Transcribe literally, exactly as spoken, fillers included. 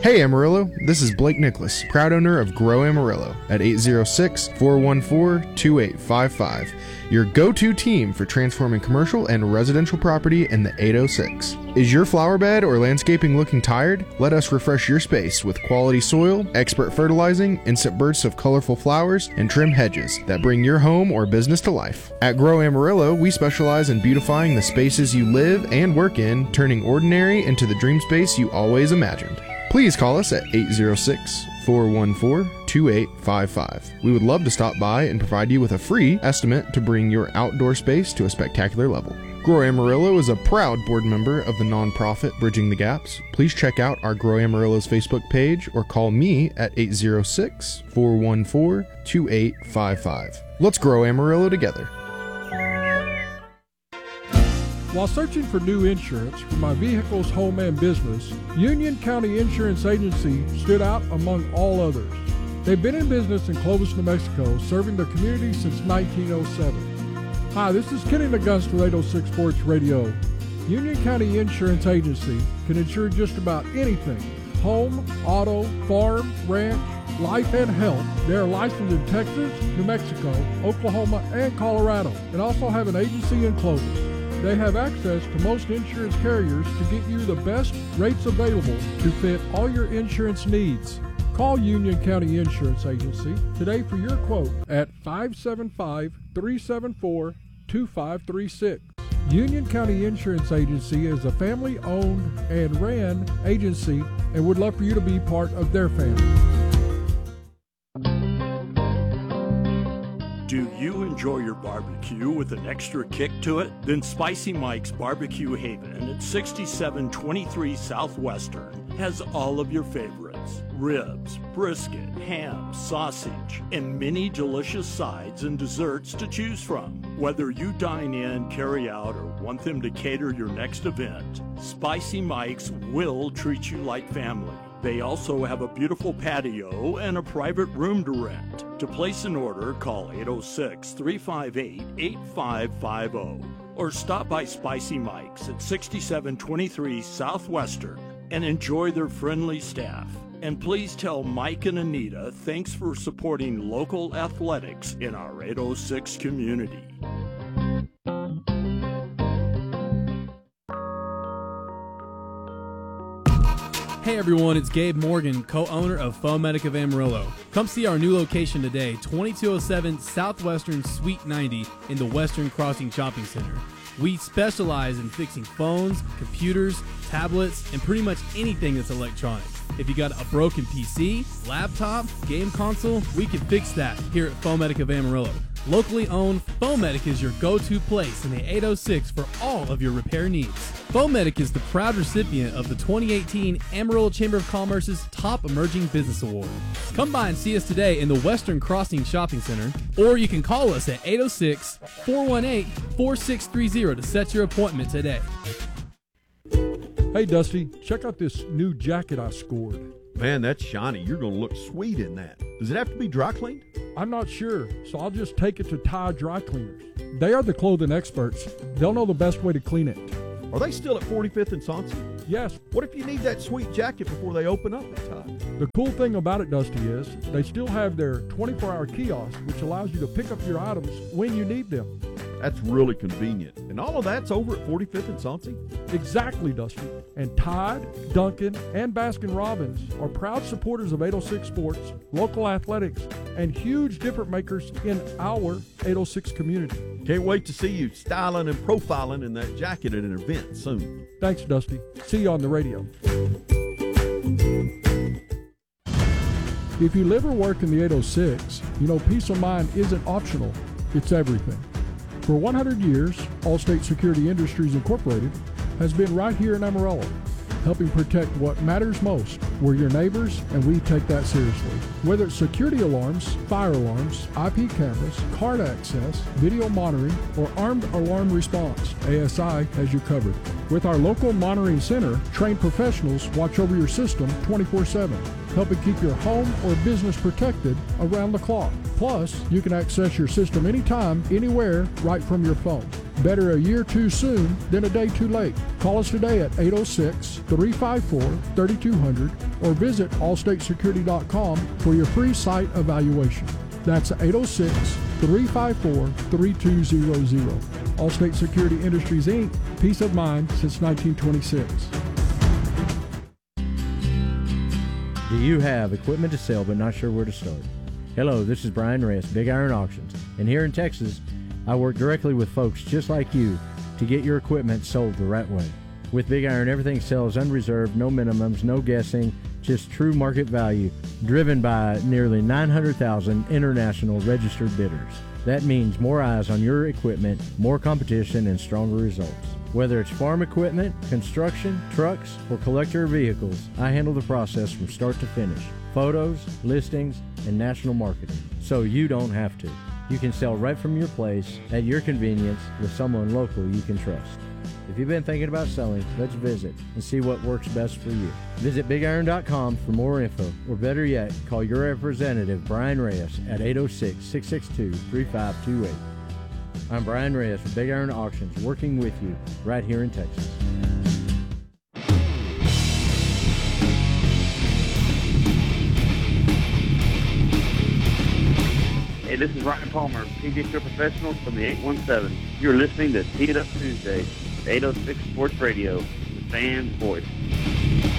Hey Amarillo, this is Blake Nicholas, proud owner of Grow Amarillo at eight zero six, four one four, two eight five five, your go-to team for transforming commercial and residential property in the eight oh six. Is your flower bed or landscaping looking tired? Let us refresh your space with quality soil, expert fertilizing, instant bursts of colorful flowers, and trim hedges that bring your home or business to life. At Grow Amarillo, we specialize in beautifying the spaces you live and work in, turning ordinary into the dream space you always imagined. Please call us at eight zero six, four one four, two eight five five. We would love to stop by and provide you with a free estimate to bring your outdoor space to a spectacular level. Grow Amarillo is a proud board member of the nonprofit Bridging the Gaps. Please check out our Grow Amarillo's Facebook page or call me at eight zero six, four one four, two eight five five. Let's grow Amarillo together. While searching for new insurance for my vehicle's home and business, Union County Insurance Agency stood out among all others. They've been in business in Clovis, New Mexico, serving the community since nineteen oh seven. Hi, this is Kenny McGunst with eight oh six Sports Radio. Union County Insurance Agency can insure just about anything: home, auto, farm, ranch, life, and health. They are licensed in Texas, New Mexico, Oklahoma, and Colorado, and also have an agency in Clovis. They have access to most insurance carriers to get you the best rates available to fit all your insurance needs. Call Union County Insurance Agency today for your quote at five seven five, three seven four, two five three six. Union County Insurance Agency is a family-owned and ran agency and would love for you to be part of their family. Do you enjoy your barbecue with an extra kick to it? Then Spicy Mike's Barbecue Haven at sixty-seven twenty-three Southwestern has all of your favorites: ribs, brisket, ham, sausage, and many delicious sides and desserts to choose from. Whether you dine in, carry out, or want them to cater your next event, Spicy Mike's will treat you like family. They also have a beautiful patio and a private room to rent. To place an order, call eight oh six, three five eight, eight five five oh or stop by Spicy Mike's at sixty-seven twenty-three Southwestern and enjoy their friendly staff. And please tell Mike and Anita thanks for supporting local athletics in our eight oh six community. Hey everyone, it's Gabe Morgan, co-owner of Foamedic of Amarillo. Come see our new location today, twenty-two oh seven Southwestern Suite ninety in the Western Crossing Shopping Center. We specialize in fixing phones, computers, tablets, and pretty much anything that's electronic. If you got a broken P C, laptop, game console, we can fix that here at Foamedic of Amarillo. Locally owned, Foamedic is your go-to place in the eight oh six for all of your repair needs. Foamedic is the proud recipient of the twenty eighteen Amarillo Chamber of Commerce's Top Emerging Business Award. Come by and see us today in the Western Crossing Shopping Center, or you can call us at eight oh six, four one eight, four six three zero to set your appointment today. Hey Dusty, check out this new jacket I scored. Man, that's shiny. You're going to look sweet in that. Does it have to be dry cleaned? I'm not sure, so I'll just take it to Tide Dry Cleaners. They are the clothing experts. They'll know the best way to clean it. Are they still at forty-fifth and Soncy? Yes. What if you need that sweet jacket before they open up at Tide? The cool thing about it, Dusty, is they still have their twenty-four hour kiosk, which allows you to pick up your items when you need them. That's really convenient. And all of that's over at forty-fifth and Soncy? Exactly, Dusty. And Tide, Duncan, and Baskin-Robbins are proud supporters of eight oh six Sports, local athletics, and huge difference makers in our eight oh six community. Can't wait to see you styling and profiling in that jacket at an event soon. Thanks, Dusty. See you on the radio. If you live or work in the eight oh six, you know peace of mind isn't optional. It's everything. For one hundred years, Allstate Security Industries Incorporated has been right here in Amarillo, helping protect what matters most. We're your neighbors, and we take that seriously. Whether it's security alarms, fire alarms, I P cameras, card access, video monitoring, or armed alarm response, A S I has you covered. With our local monitoring center, trained professionals watch over your system twenty-four seven, helping keep your home or business protected around the clock. Plus, you can access your system anytime, anywhere, right from your phone. Better a year too soon than a day too late. Call us today at eight oh six, three five four, three two zero zero or visit allstate security dot com for your free site evaluation. That's eight oh six, three five four, three two zero zero. Allstate Security Industries, Incorporated. Peace of mind since nineteen twenty-six. Do you have equipment to sell but not sure where to start? Hello, this is Brian Reyes, Big Iron Auctions, and here in Texas, I work directly with folks just like you to get your equipment sold the right way. With Big Iron, everything sells unreserved, no minimums, no guessing, just true market value, driven by nearly nine hundred thousand international registered bidders. That means more eyes on your equipment, more competition, and stronger results. Whether it's farm equipment, construction, trucks, or collector vehicles, I handle the process from start to finish. Photos, listings, and national marketing, so you don't have to. You can sell right from your place at your convenience with someone local you can trust. If you've been thinking about selling, let's visit and see what works best for you. Visit big iron dot com for more info, or better yet, call your representative Brian Reyes at eight oh six, six six two, three five two eight. I'm Brian Reyes from Big Iron Auctions, working with you right here in Texas. Hey, this is Ryan Palmer, P G A Tour Professional from the eight one seven. You're listening to Tee It Up Tuesday, eight oh six Sports Radio, the fan's voice.